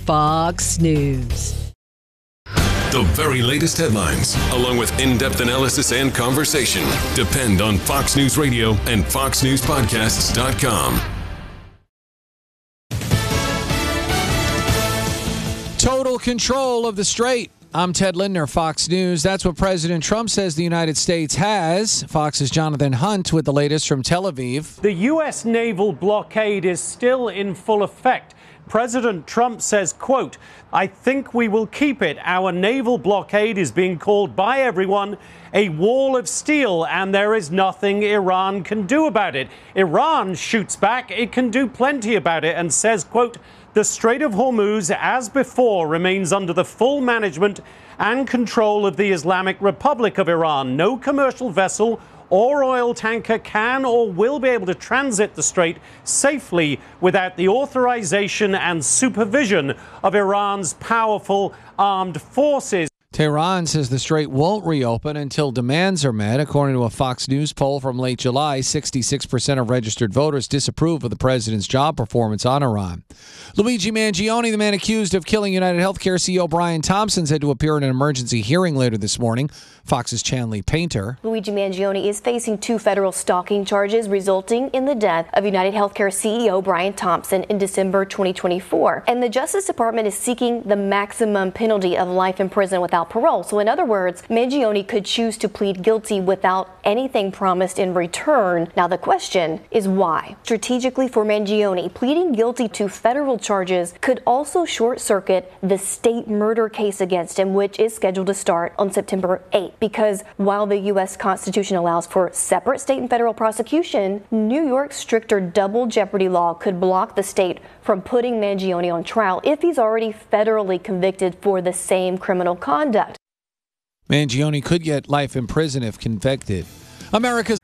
Fox News. The very latest headlines, along with in-depth analysis and conversation, depend on Fox News Radio and FoxNewsPodcasts.com. Total control of the strait. I'm Ted Lindner, Fox News. That's what President Trump says the United States has. Fox's Jonathan Hunt with the latest from Tel Aviv. The U.S. naval blockade is still in full effect. President Trump says, quote, "I think we will keep it. Our naval blockade is being called by everyone a wall of steel, and there is nothing Iran can do about it. Iran shoots back. It can do plenty about it," and says, quote, "The Strait of Hormuz, as before, remains under the full management and control of the Islamic Republic of Iran. No commercial vessel or oil tanker can or will be able to transit the strait safely without the authorization and supervision of Iran's powerful armed forces." Tehran says the strait won't reopen until demands are met. According to a Fox News poll from late July, 66% of registered voters disapprove of the president's job performance on Iran. Luigi Mangione, the man accused of killing United Healthcare CEO Brian Thompson, said to appear in an emergency hearing later this morning. Fox's Chanley Painter. Luigi Mangione is facing 2 federal stalking charges resulting in the death of United Healthcare CEO Brian Thompson in December 2024. And the Justice Department is seeking the maximum penalty of life in prison without parole. So in other words, Mangione could choose to plead guilty without anything promised in return. Now the question is why? Strategically for Mangione, pleading guilty to federal charges could also short-circuit the state murder case against him, which is scheduled to start on September 8th. Because while the U.S. Constitution allows for separate state and federal prosecution, New York's stricter double jeopardy law could block the state from putting Mangione on trial if he's already federally convicted for the same criminal conduct. Mangione could get life in prison if convicted. America's